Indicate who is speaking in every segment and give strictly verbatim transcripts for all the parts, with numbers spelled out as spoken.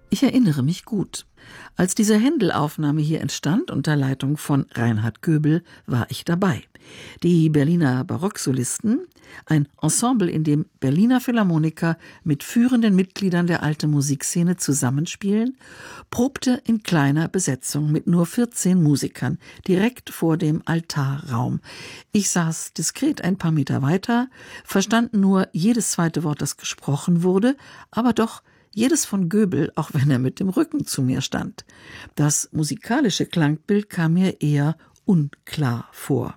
Speaker 1: Ich erinnere mich gut. Als diese Händel-Aufnahme hier entstand, unter Leitung von Reinhard Göbel, war ich dabei. Die Berliner Barocksolisten, ein Ensemble, in dem Berliner Philharmoniker mit führenden Mitgliedern der alten Musikszene zusammenspielen, probte in kleiner Besetzung mit nur vierzehn Musikern direkt vor dem Altarraum. Ich saß diskret ein paar Meter weiter, verstand nur jedes zweite Wort, das gesprochen wurde, aber doch jedes von Göbel, auch wenn er mit dem Rücken zu mir stand. Das musikalische Klangbild kam mir eher unklar vor.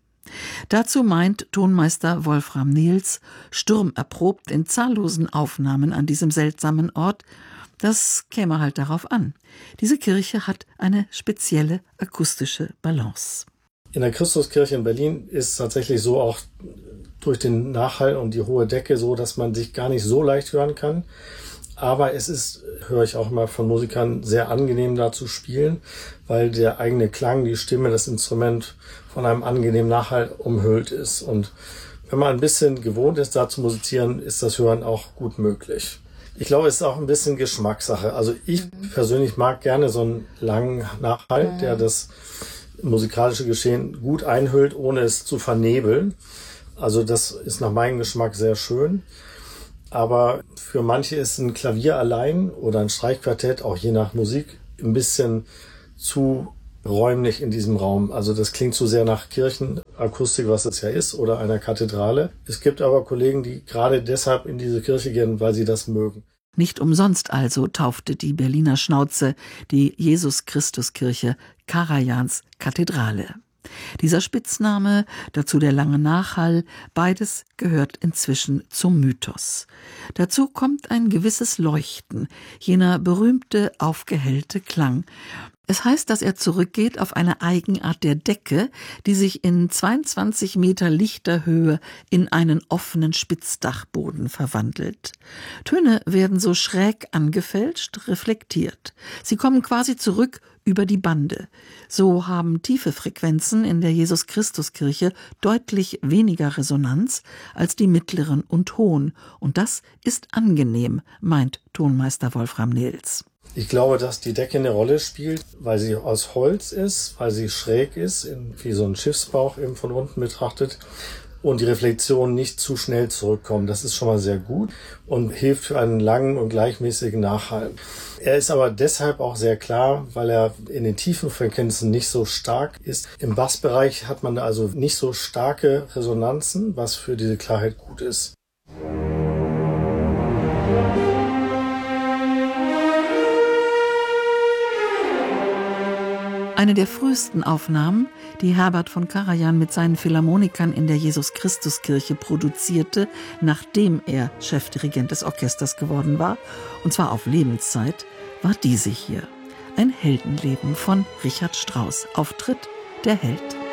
Speaker 1: Dazu meint Tonmeister Wolfram Nehls, sturmerprobt in zahllosen Aufnahmen an diesem seltsamen Ort, das käme halt darauf an. Diese Kirche hat eine spezielle akustische Balance.
Speaker 2: In der Christuskirche in Berlin ist tatsächlich so auch durch den Nachhall und die hohe Decke so, dass man sich gar nicht so leicht hören kann. Aber es ist, höre ich auch mal von Musikern, sehr angenehm da zu spielen, weil der eigene Klang, die Stimme, das Instrument von einem angenehmen Nachhall umhüllt ist. Und wenn man ein bisschen gewohnt ist, da zu musizieren, ist das Hören auch gut möglich. Ich glaube, es ist auch ein bisschen Geschmackssache. Also ich persönlich mag gerne so einen langen Nachhall, der das musikalische Geschehen gut einhüllt, ohne es zu vernebeln. Also das ist nach meinem Geschmack sehr schön. Aber für manche ist ein Klavier allein oder ein Streichquartett, auch je nach Musik, ein bisschen zu räumlich in diesem Raum. Also das klingt zu sehr nach Kirchenakustik, was es ja ist, oder einer Kathedrale. Es gibt aber Kollegen, die gerade deshalb in diese Kirche gehen, weil sie das mögen.
Speaker 1: Nicht umsonst also taufte die Berliner Schnauze die Jesus-Christus-Kirche Karajans Kathedrale. Dieser Spitzname, dazu der lange Nachhall, beides gehört inzwischen zum Mythos. Dazu kommt ein gewisses Leuchten, jener berühmte aufgehellte Klang. Es heißt, dass er zurückgeht auf eine Eigenart der Decke, die sich in zweiundzwanzig Meter Lichterhöhe in einen offenen Spitzdachboden verwandelt. Töne werden so schräg angefälscht, reflektiert. Sie kommen quasi zurück über die Bande. So haben tiefe Frequenzen in der Jesus-Christus-Kirche deutlich weniger Resonanz als die mittleren und hohen. Und das ist angenehm, meint Tonmeister Wolfram Nehls.
Speaker 2: Ich glaube, dass die Decke eine Rolle spielt, weil sie aus Holz ist, weil sie schräg ist, wie so ein Schiffsbauch eben von unten betrachtet, und die Reflexionen nicht zu schnell zurückkommen. Das ist schon mal sehr gut und hilft für einen langen und gleichmäßigen Nachhall. Er ist aber deshalb auch sehr klar, weil er in den tiefen Frequenzen nicht so stark ist. Im Bassbereich hat man also nicht so starke Resonanzen, was für diese Klarheit gut ist.
Speaker 1: Eine der frühesten Aufnahmen, die Herbert von Karajan mit seinen Philharmonikern in der Jesus-Christus-Kirche produzierte, nachdem er Chefdirigent des Orchesters geworden war, und zwar auf Lebenszeit, war diese hier. Ein Heldenleben von Richard Strauss. Auftritt der Held.